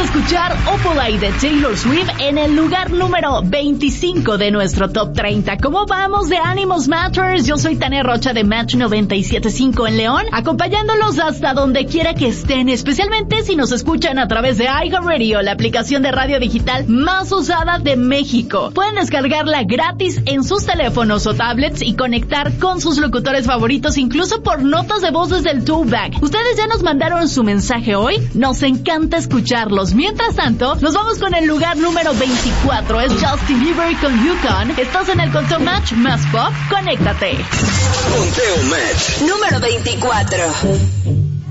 escuchar Opalite de Taylor Swift en el lugar número 25 de nuestro Top 30. ¿Cómo vamos de Animals Matters? Yo soy Tania Rocha de Match 97.5 en León, acompañándolos hasta donde quiera que estén, especialmente si nos escuchan a través de iHeartRadio, la aplicación de radio digital más usada de México. Pueden descargarla gratis en sus teléfonos o tablets y conectar con sus locutores favoritos, incluso por notas de voz desde el Tubac. ¿Ustedes ya nos mandaron su mensaje hoy? Nos encanta escucharlos. Mientras tanto, nos vamos con el lugar número 24. Es Justin Bieber con Yukon. Estás en el Conteo Match más pop. Conéctate. Conteo Match número 24.